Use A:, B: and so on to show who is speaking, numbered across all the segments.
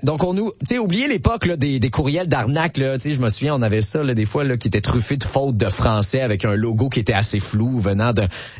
A: Donc oubliez l'époque là, des courriels d'arnaque là, je me souviens on avait ça là, des fois là qui étaient truffés de fautes de français avec un logo qui était assez flou venant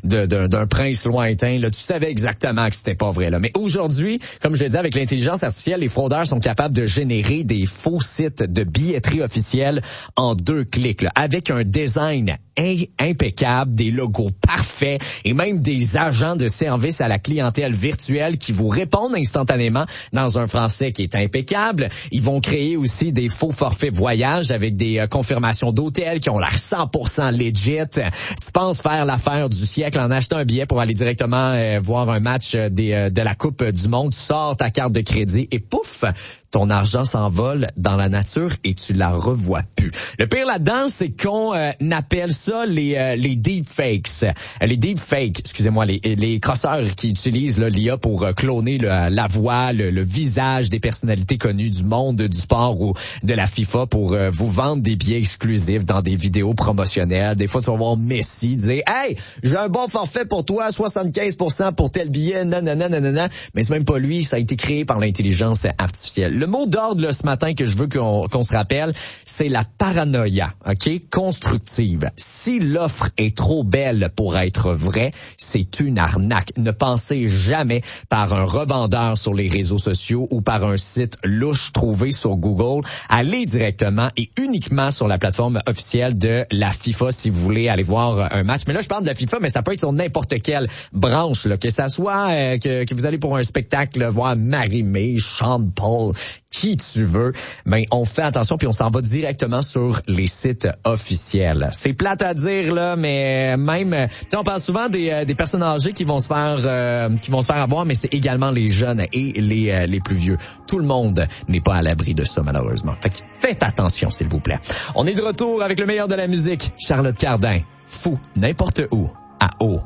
A: d'un prince lointain là, tu savais exactement que c'était pas vrai là. Mais aujourd'hui, comme je l'ai dit avec l'intelligence artificielle, les fraudeurs sont capables de générer des faux sites de billetterie officielle en 2 clics là, avec un design impeccable, des logos parfaits et même des agents de service à la clientèle virtuelle qui vous répondent instantanément dans un français qui est impeccable. Ils vont créer aussi des faux forfaits voyage avec des confirmations d'hôtel qui ont l'air 100% legit. Tu penses faire l'affaire du siècle en achetant un billet pour aller directement voir un match de la Coupe du Monde. Tu sors ta carte de crédit et pouf, ton argent s'envole dans la nature et tu la revois plus. Le pire là-dedans, c'est qu'on appelle ça les deepfakes. Les deepfakes, excusez-moi, les crosseurs qui utilisent là, l'IA pour cloner la voix, le visage des personnalités connues du monde du sport ou de la FIFA pour vous vendre des billets exclusifs dans des vidéos promotionnelles. Des fois, tu vas voir Messi dire « Hey, j'ai un bon forfait pour toi, 75% pour tel billet, nanana. » Mais c'est même pas lui, ça a été créé par l'intelligence artificielle. Le mot d'ordre là, ce matin que je veux qu'on se rappelle, c'est la paranoïa, ok, constructive. Si l'offre est trop belle pour être vraie, c'est une arnaque. Ne pensez jamais par un revendeur sur les réseaux sociaux ou par un site louche trouvé sur Google. Allez directement et uniquement sur la plateforme officielle de la FIFA si vous voulez aller voir un match. Mais là, je parle de la FIFA, mais ça peut être sur n'importe quelle branche, là, que ça soit que vous allez pour un spectacle là, voir Marie-Mé, Sean Paul, qui tu veux, ben on fait attention puis on s'en va directement sur les sites officiels. C'est plate à dire là, mais même on parle souvent des personnes âgées qui vont se faire avoir, mais c'est également les jeunes et les plus vieux. Tout le monde n'est pas à l'abri de ça malheureusement. Fait que faites attention s'il vous plaît. On est de retour avec le meilleur de la musique, Charlotte Cardin. Fou n'importe où à eau.